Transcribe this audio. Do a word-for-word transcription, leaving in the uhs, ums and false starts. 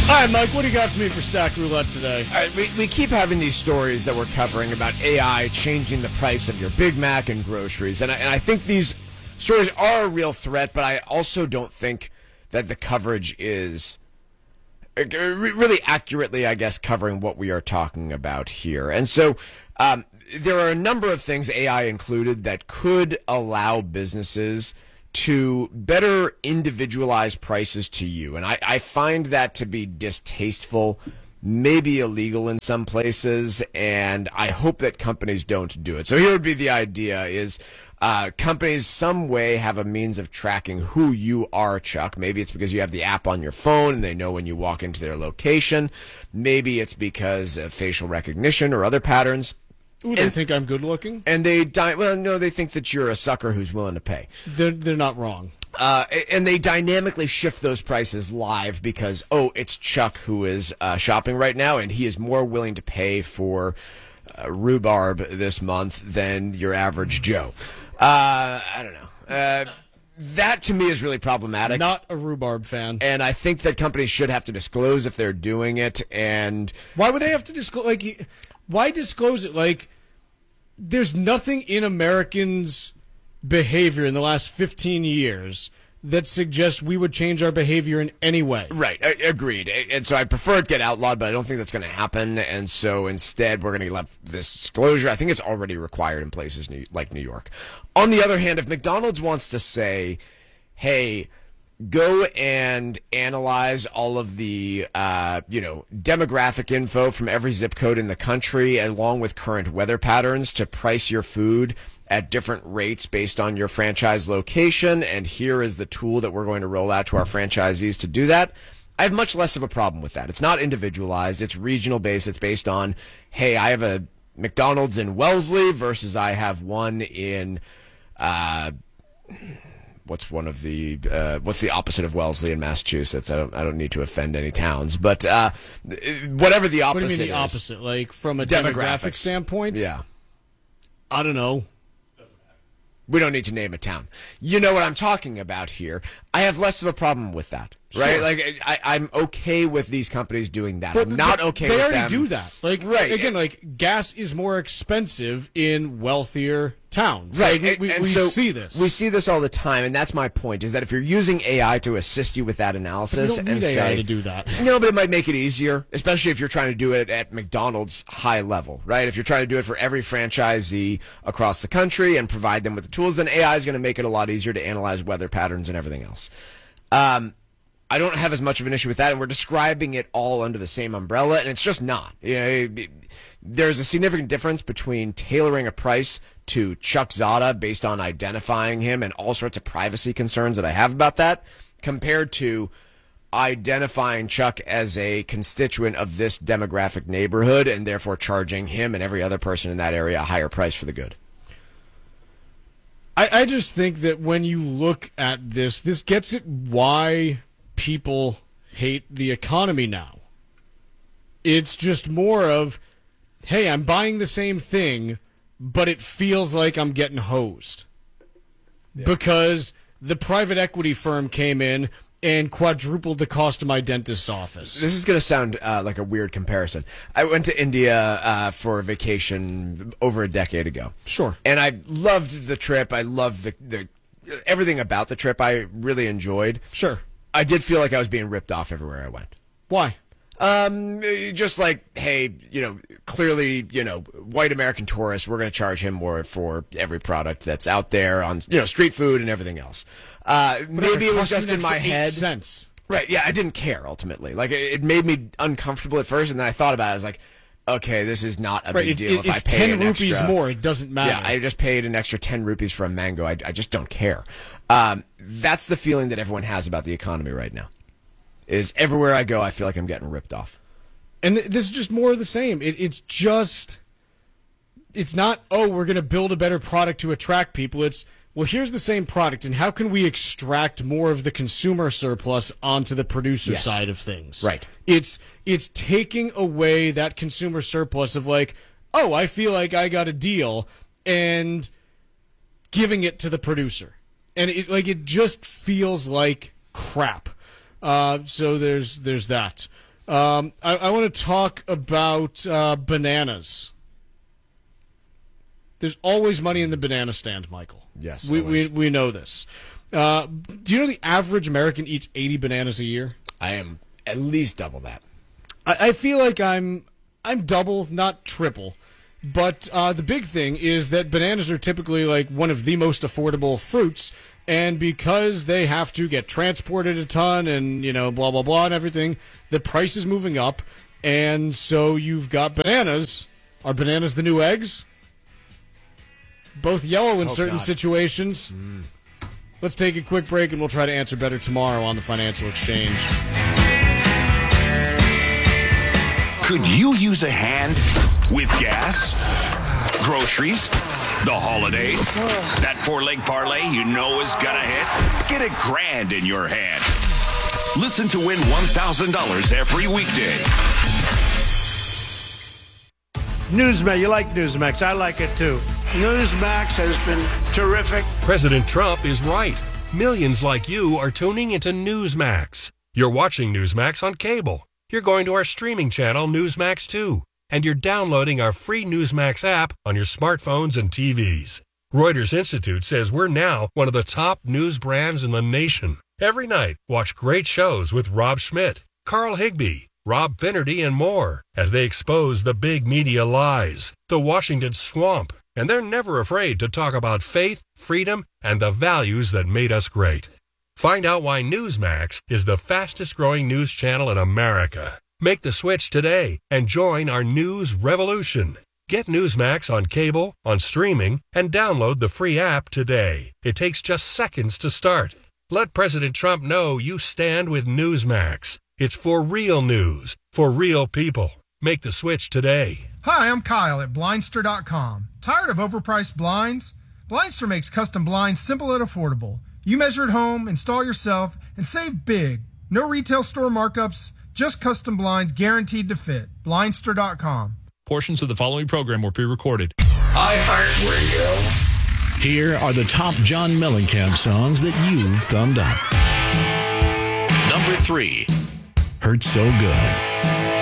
All right, Mike, what do you got for me for Stack Roulette today? All right, we, we keep having these stories that we're covering about A I changing the price of your Big Mac and groceries. And I, and I think these stories are a real threat, but I also don't think that the coverage is really accurately, I guess, covering what we are talking about here. And so um, there are a number of things, A I included, that could allow businesses to better individualize prices to you. And I, I find that to be distasteful, maybe illegal in some places, and I hope that companies don't do it. So here would be the idea is uh, companies some way have a means of tracking who you are, Chuck. Maybe it's because you have the app on your phone and they know when you walk into their location. Maybe it's because of facial recognition or other patterns. Ooh, they and, think I'm good looking? And they di- well, no, they think that you're a sucker who's willing to pay. They're, they're not wrong. Uh, and they dynamically shift those prices live because, oh, it's Chuck who is uh, shopping right now, and he is more willing to pay for uh, rhubarb this month than your average Joe. Uh, I don't know. Uh, that, to me, is really problematic. Not a rhubarb fan. And I think that companies should have to disclose if they're doing it. And why would they have to disclose? Like, why disclose it? Like, there's nothing in Americans' behavior in the last fifteen years that suggests we would change our behavior in any way. Right. I, agreed. And so I prefer it get outlawed, but I don't think that's going to happen. And so instead, we're going to let this disclosure. I think it's already required in places new, like New York. On the other hand, if McDonald's wants to say, hey, go and analyze all of the, uh, you know, demographic info from every zip code in the country, along with current weather patterns, to price your food at different rates based on your franchise location. And here is the tool that we're going to roll out to our franchisees to do that. I have much less of a problem with that. It's not individualized. It's regional based. It's based on, hey, I have a McDonald's in Wellesley versus I have one in, uh, What's one of the uh, what's the opposite of Wellesley in Massachusetts? I don't I don't need to offend any towns, but uh, whatever the opposite. What do you mean the is, opposite? Like from a demographic standpoint? Yeah. I don't know. We don't need to name a town. You know what I'm talking about here. I have less of a problem with that, right? Sure. Like I, I'm okay with these companies doing that. But, I'm not but okay they with already them. do that. Like right. again, like gas is more expensive in wealthier towns. Right. Like, we and, and we so see this. We see this all the time, and that's my point, is that if you're using A I to assist you with that analysis, but you don't and need say, A I to do that. No, but it might make it easier, especially if you're trying to do it at McDonald's high level, right? If you're trying to do it for every franchisee across the country and provide them with the tools, then A I is going to make it a lot easier to analyze weather patterns and everything else. Um, I don't have as much of an issue with that, and we're describing it all under the same umbrella, and it's just not. You know, there's a significant difference between tailoring a price to Chuck Zada based on identifying him and all sorts of privacy concerns that I have about that, compared to identifying Chuck as a constituent of this demographic neighborhood and therefore charging him and every other person in that area a higher price for the good. I, I just think that when you look at this, this gets at why people hate the economy now. It's just more of, hey, I'm buying the same thing, but it feels like I'm getting hosed. Yeah. Because the private equity firm came in and quadrupled the cost of my dentist's office. This is going to sound uh, like a weird comparison. I went to India uh, for a vacation over a decade ago. Sure. And I loved the trip. I loved the, the everything about the trip I really enjoyed. Sure. I did feel like I was being ripped off everywhere I went. Why? Um, just like, hey, you know, clearly, you know, white American tourists, we're going to charge him more for every product that's out there on, you know, street food and everything else. Uh, maybe it was just in my head. Cents. Right. Yeah. I didn't care ultimately. Like it, it made me uncomfortable at first. And then I thought about it. I was like, okay, this is not a right, big it, deal. It, if it's I pay ten an rupees extra, more. It doesn't matter. Yeah. I just paid an extra ten rupees for a mango. I, I just don't care. Um, that's the feeling that everyone has about the economy right now. Is everywhere I go, I feel like I'm getting ripped off. And this is just more of the same. It, it's just, it's not, oh, we're going to build a better product to attract people. It's, well, here's the same product, and how can we extract more of the consumer surplus onto the producer yes. side of things? Right. It's it's taking away that consumer surplus of like, oh, I feel like I got a deal, and giving it to the producer. And it like it just feels like crap. Uh, so there's there's that. Um, I, I want to talk about uh, bananas. There's always money in the banana stand, Michael. Yes, we always. we we know this. Uh, do you know the average American eats eighty bananas a year? I am at least double that. I, I feel like I'm I'm double, not triple. But uh, the big thing is that bananas are typically like one of the most affordable fruits, and because they have to get transported a ton and, you know, blah, blah, blah and everything, the price is moving up, and so you've got bananas. Are bananas the new eggs? Both yellow in Oh, certain God. situations. Mm. Let's take a quick break, and we'll try to answer better tomorrow on the Financial Exchange. Could you use a hand with gas, groceries, the holidays? That four-leg parlay you know is gonna hit? Get a grand in your hand. Listen to win one thousand dollars every weekday. Newsmax, you like Newsmax. I like it too. Newsmax has been terrific. President Trump is right. Millions like you are tuning into Newsmax. You're watching Newsmax on cable. You're going to our streaming channel, Newsmax two. And you're downloading our free Newsmax app on your smartphones and T Vs. Reuters Institute says we're now one of the top news brands in the nation. Every night, watch great shows with Rob Schmidt, Carl Higbie, Rob Finnerty, and more as they expose the big media lies, the Washington swamp, and they're never afraid to talk about faith, freedom, and the values that made us great. Find out why Newsmax is the fastest-growing news channel in America. Make the switch today and join our news revolution. Get Newsmax on cable, on streaming, and download the free app today. It takes just seconds to start. Let President Trump know you stand with Newsmax. It's for real news, for real people. Make the switch today. Hi, I'm Kyle at Blindster dot com. Tired of overpriced blinds? Blindster makes custom blinds simple and affordable. You measure at home, install yourself, and save big. No retail store markups, just custom blinds guaranteed to fit. Blindster dot com. Portions of the following program were pre-recorded. iHeartRadio. Here are the top John Mellencamp songs that you've thumbed up. Number three. Hurt So Good.